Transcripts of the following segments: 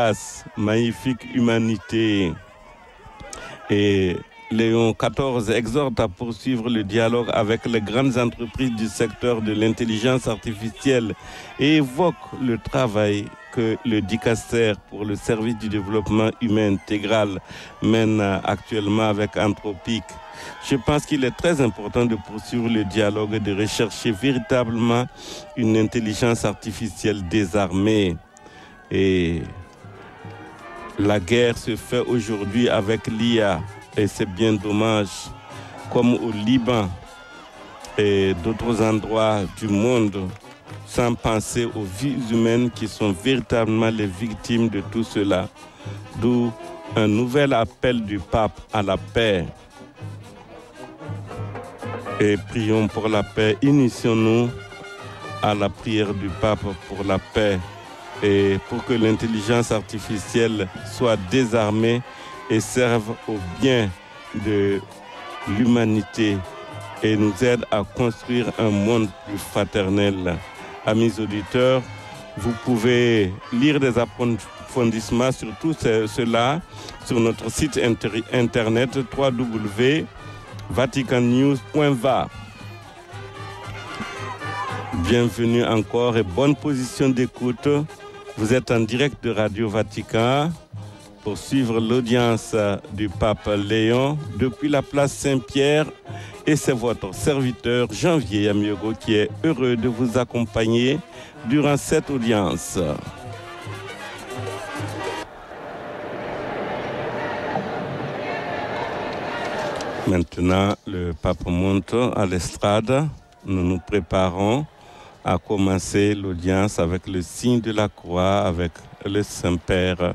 Magnifique humanité. Et Léon XIV exhorte à poursuivre le dialogue avec les grandes entreprises du secteur de l'intelligence artificielle et évoque le travail que le Dicaster pour le service du développement humain intégral mène actuellement avec Anthropic. Je pense qu'il est très important de poursuivre le dialogue et de rechercher véritablement une intelligence artificielle désarmée. Et la guerre se fait aujourd'hui avec l'IA et c'est bien dommage, comme au Liban et d'autres endroits du monde, sans penser aux vies humaines qui sont véritablement les victimes de tout cela. D'où un nouvel appel du pape à la paix. Et prions pour la paix. Initions-nous à la prière du pape pour la paix et pour que l'intelligence artificielle soit désarmée et serve au bien de l'humanité et nous aide à construire un monde plus fraternel. Amis auditeurs, vous pouvez lire des approfondissements sur tout cela sur notre site internet www.vaticannews.va. Bienvenue encore et bonne position d'écoute. Vous êtes en direct de Radio Vatican pour suivre l'audience du pape Léon depuis la place Saint-Pierre. Et c'est votre serviteur Janvier Amiogo qui est heureux de vous accompagner durant cette audience. Maintenant, le pape monte à l'estrade. Nous nous préparons à commencer l'audience avec le signe de la croix, avec le Saint-Père.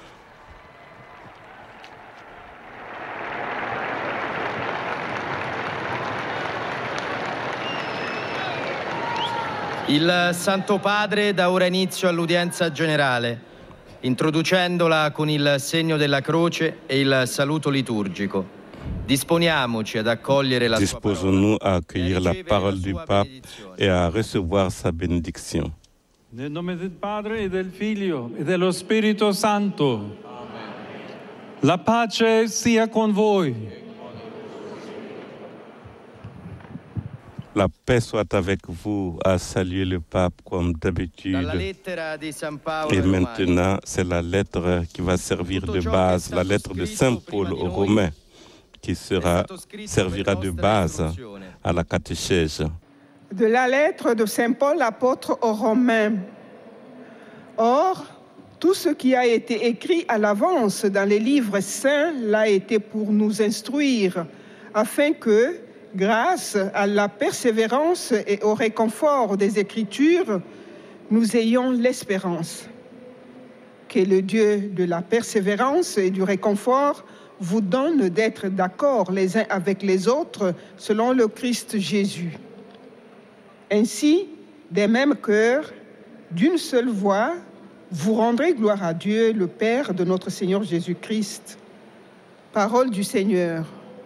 Il Santo Padre dà ora inizio all'udienza generale, introducendola con il segno della croce e il saluto liturgico. Disponiamoci ad accogliere la sua parola. Disposons-nous à accueillir la parole du pape et à recevoir sa bénédiction. Nel nome del Padre e del Figlio e dello Spirito Santo. Amen. La pace sia con voi. La paix soit avec vous, a salué le pape comme d'habitude. Et maintenant, c'est la lettre qui va servir de base, la lettre de Saint Paul aux Romains, qui servira de base à la catéchèse. De la lettre de Saint Paul, apôtre aux Romains. Or, tout ce qui a été écrit à l'avance dans les livres saints l'a été pour nous instruire, afin que, grâce à la persévérance et au réconfort des Écritures, nous ayons l'espérance. Que le Dieu de la persévérance et du réconfort vous donne d'être d'accord les uns avec les autres selon le Christ Jésus. Ainsi, des mêmes cœurs, d'une seule voix, vous rendrez gloire à Dieu, le Père de notre Seigneur Jésus-Christ. Parole du Seigneur.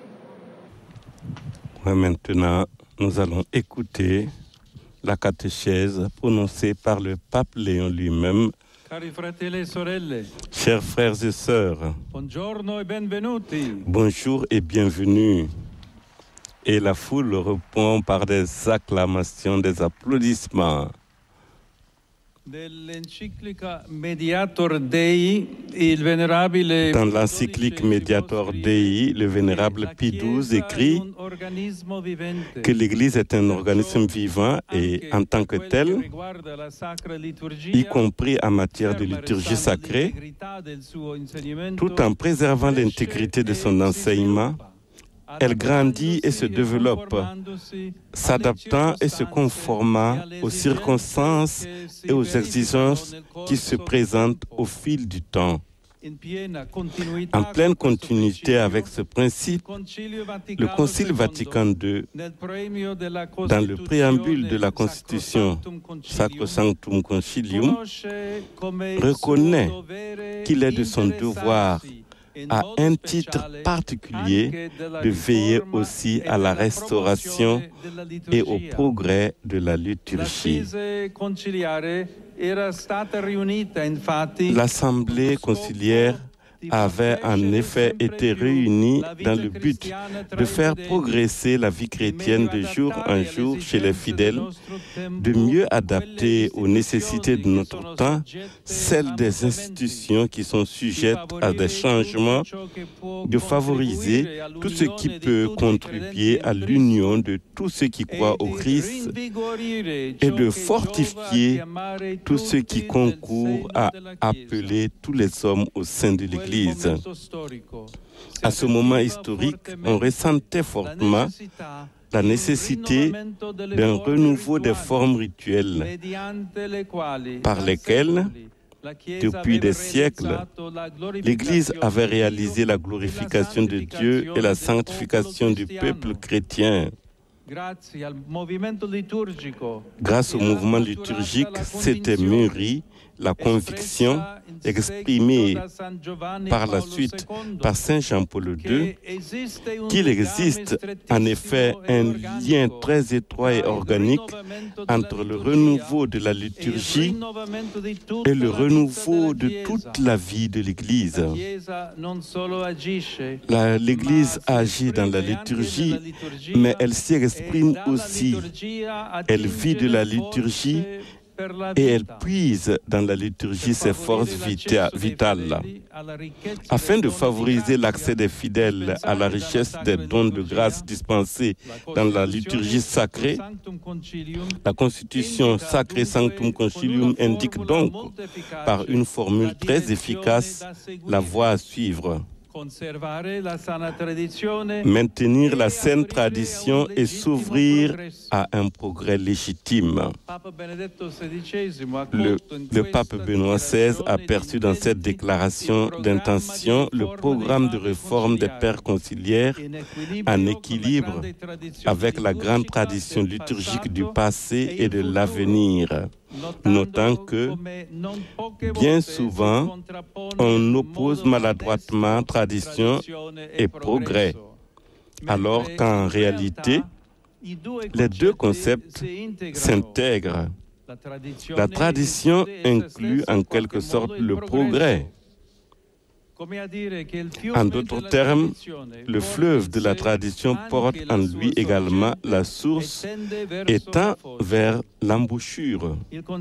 Maintenant, nous allons écouter la catéchèse prononcée par le pape Léon lui-même. Cari fratelli e sorelle. Chers frères et sœurs, Buongiorno e benvenuti. Bonjour et bienvenue. Et la foule répond par des acclamations, des applaudissements. Nell'enciclica Mediator Dei, il vénérable Dans l'encyclique Mediator Dei, le vénérable Pie XII écrit que l'Église est un organisme vivant et en tant que tel, y compris en matière de liturgie sacrée, tout en préservant l'intégrité de son enseignement, elle grandit et se développe, s'adaptant et se conformant aux circonstances et aux exigences qui se présentent au fil du temps. En pleine continuité avec ce principe, le Concile Vatican II, dans le préambule de la Constitution Sacrosanctum Concilium, reconnaît qu'il est de son devoir à un titre particulier de veiller aussi à la restauration et au progrès de la liturgie. L'Assemblée conciliaire avait en effet été réunie dans le but de faire progresser la vie chrétienne de jour en jour chez les fidèles, de mieux adapter aux nécessités de notre temps celles des institutions qui sont sujettes à des changements, de favoriser tout ce qui peut contribuer à l'union de tous ceux qui croient au Christ et de fortifier tout ce qui concourt à appeler tous les hommes au sein de l'Église. À ce moment historique, on ressentait fortement la nécessité d'un renouveau des formes rituelles par lesquelles, depuis des siècles, l'Église avait réalisé la glorification de Dieu et la sanctification du peuple chrétien. Grâce au mouvement liturgique, s'était mûrie la conviction exprimée par la suite par Saint Jean-Paul II qu'il existe en effet un lien très étroit et organique entre le renouveau de la liturgie et le renouveau de toute la vie de l'Église. L'Église agit dans la liturgie, mais elle s'y exprime aussi. Elle vit de la liturgie et elle puise dans la liturgie ses forces vitales. Afin de favoriser l'accès des fidèles à la richesse des dons de grâce dispensés dans la liturgie sacrée, la Constitution Sacrée Sanctum Concilium indique donc, par une formule très efficace, la voie à suivre. Maintenir la saine tradition et s'ouvrir à un progrès légitime. Le pape Benoît XVI a perçu dans cette déclaration d'intention le programme de réforme des pères conciliaires en équilibre avec la grande tradition liturgique du passé et de l'avenir. Notant que, bien souvent, on oppose maladroitement tradition et progrès, alors qu'en réalité, les deux concepts s'intègrent. La tradition inclut en quelque sorte le progrès. En d'autres termes, le fleuve de la tradition porte en lui également la source et tend vers l'embouchure.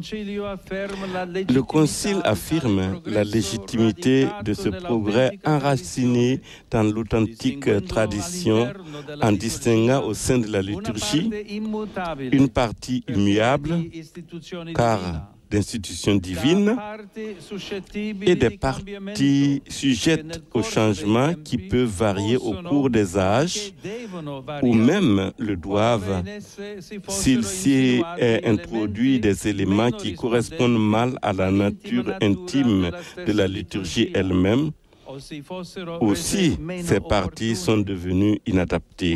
Le Concile affirme la légitimité de ce progrès enraciné dans l'authentique tradition en distinguant au sein de la liturgie une partie immuable, car d'institutions divines et des parties sujettes aux changements qui peuvent varier au cours des âges ou même le doivent s'il s'y est introduit des éléments qui correspondent mal à la nature intime de la liturgie elle-même ou si ces parties sont devenues inadaptées.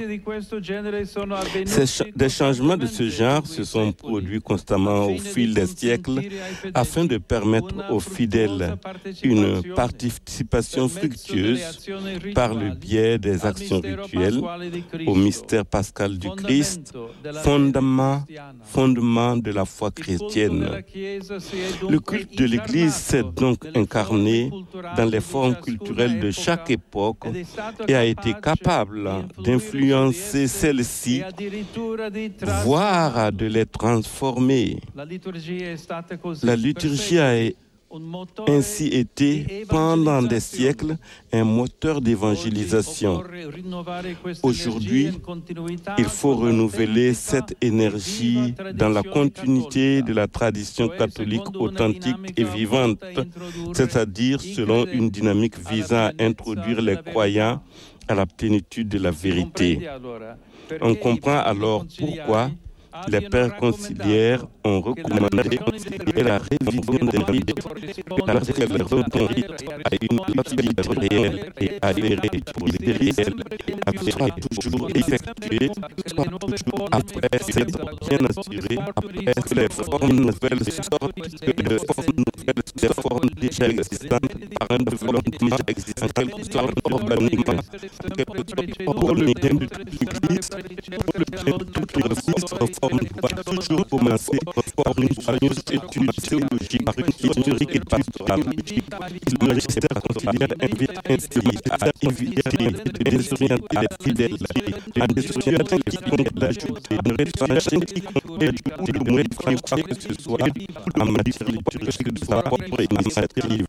Des changements de ce genre se sont produits constamment au fil des siècles afin de permettre aux fidèles une participation fructueuse par le biais des actions rituelles au mystère pascal du Christ, fondement de la foi chrétienne. Le culte de l'Église s'est donc incarné dans les formes culturelles de chaque époque et a été capable d'influencer celles-ci, voire de les transformer. La liturgie a ainsi été, pendant des siècles, un moteur d'évangélisation. Aujourd'hui, il faut renouveler cette énergie dans la continuité de la tradition catholique authentique et vivante, c'est-à-dire selon une dynamique visant à introduire les croyants à la plénitude de la vérité. On comprend alors pourquoi les pères conciliaires ont recommandé la révision des rites parce qu'elle répond à une utilité réelle et avérée pour les fidèles, soit toujours effectuée, soit toujours après s'être bien assuré, après que les formes nouvelles sortent des formes déjà existantes par un développement existant, quel que soit organiquement, pour le bien de toute l'Église, pour le bien de tout le Fils, réforme doit toujours commencer par une sérieuse étude théologique, historique et pastorale. Le magistère conciliaire invite ainsi à éviter de désorienter les fidèles, à dissuader quiconque d'ajouter une réflexion quiconque d'ajouter le moins de quoi que ce soit en matière liturgique de sa propre initiative.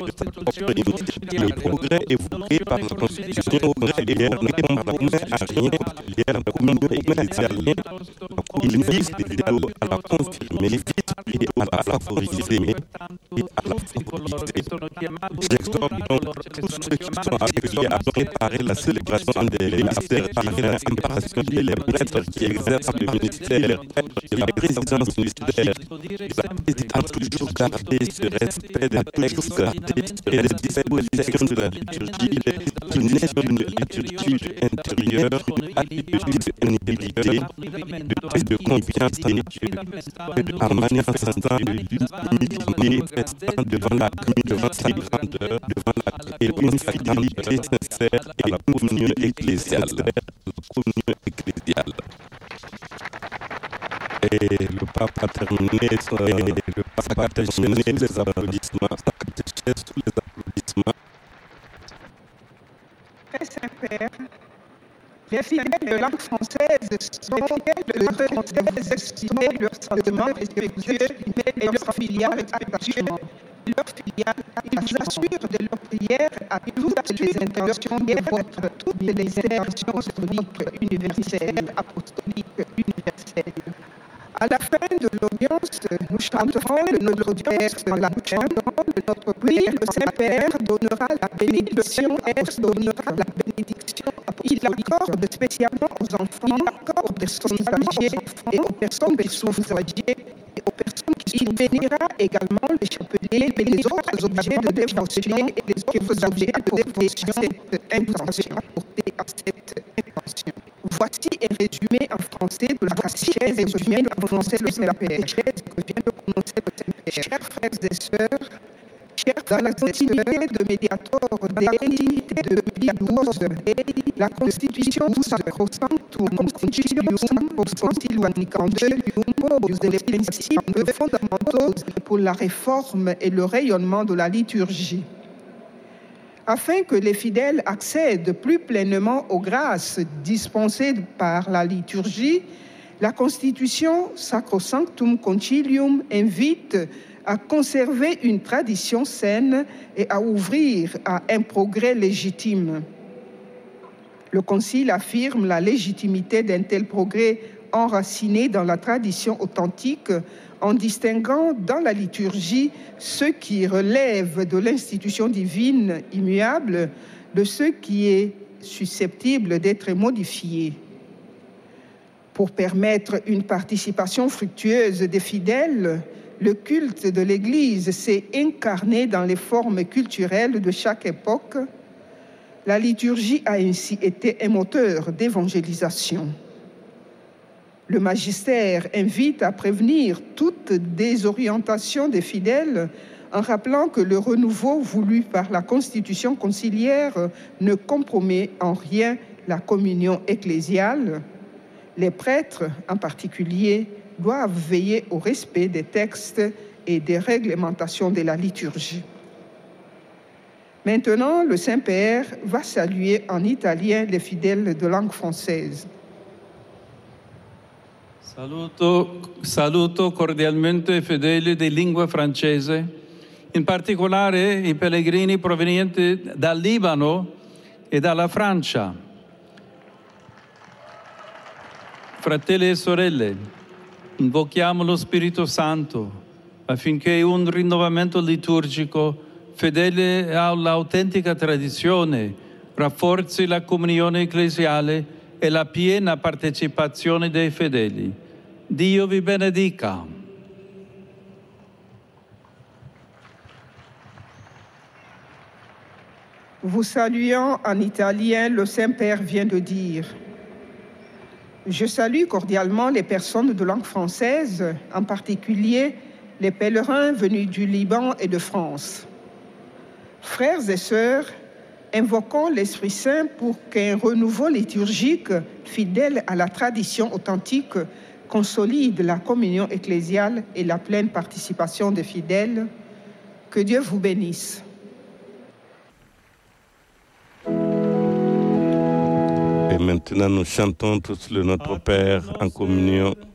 Le progrès évoqué par la Constitution conciliaire ne compromet à rien la communion ecclésiale. Il vise plutôt à la confirmer et à la favoriser. J'exhorte donc tous ceux qui sont appelés à préparer la célébration des ministères divins en particulier les prêtres qui exercent le ministère de la présidence ministère. Il a toujours gardé ce respect des textes et des dispositions de la liturgie qui naissent d'une liturgie intérieure, une attitude d'humilité, de prise de confiance en Dieu, en manifestant l'humilité devant la sa grandeur, et une fidélité sincère à la communion ecclésiale. Et le pape a terminé les applaudissements, sa catéchèse sous les applaudissements. Très Saint-Père, les fidèles de langue française sont fidèles de langue française exprimer leurs sentiments respectueux et leur filiale attachement. Ils assurent de leur prière à toutes les intentions de toutes les intentions apostoliques universelles, À la fin de l'audience, nous chanterons le Notre Père dans la chant de notre prière. Le Saint-Père donnera la bénédiction apostolique. Il accorde spécialement aux enfants, aux personnes âgées et aux personnes qui sont âgées. Il bénira également les chapeliers et les autres objets de dévotion et les autres objets de dévotion à cette intention. Voici un résumé en français de la catéchèse que vient de prononcer le Saint-Père. Chers frères et sœurs, dans la continuité de Mediator Dei de 2012, la Constitution Sacrosanctum Concilium post-concile Vatican II pose les principes fondamentaux pour la réforme et le rayonnement de la liturgie. Afin que les fidèles accèdent plus pleinement aux grâces dispensées par la liturgie, la Constitution Sacrosanctum Concilium invite à conserver une tradition saine et à ouvrir à un progrès légitime. Le Concile affirme la légitimité d'un tel progrès enraciné dans la tradition authentique en distinguant dans la liturgie ce qui relève de l'institution divine immuable de ce qui est susceptible d'être modifié. Pour permettre une participation fructueuse des fidèles, le culte de l'Église s'est incarné dans les formes culturelles de chaque époque. La liturgie a ainsi été un moteur d'évangélisation. Le magistère invite à prévenir toute désorientation des fidèles en rappelant que le renouveau voulu par la Constitution conciliaire ne compromet en rien la communion ecclésiale. Les prêtres, en particulier, doivent veiller au respect des textes et des réglementations de la liturgie. Maintenant, le Saint-Père va saluer en italien les fidèles de langue française. Saluto cordialmente i fedeli di lingua francese, in particolare i pellegrini provenienti dal Libano e dalla Francia. Fratelli e sorelle, invochiamo lo Spirito Santo affinché un rinnovamento liturgico fedele all'autentica tradizione rafforzi la comunione ecclesiale e la piena partecipazione dei fedeli. Dio vi benedica. Vous saluant en italien, le Saint-Père vient de dire: je salue cordialement les personnes de langue française, en particulier les pèlerins venus du Liban et de France. Frères et sœurs, invoquons l'Esprit Saint pour qu'un renouveau liturgique fidèle à la tradition authentique consolide la communion ecclésiale et la pleine participation des fidèles. Que Dieu vous bénisse. Et maintenant, nous chantons tous le Notre Père en communion.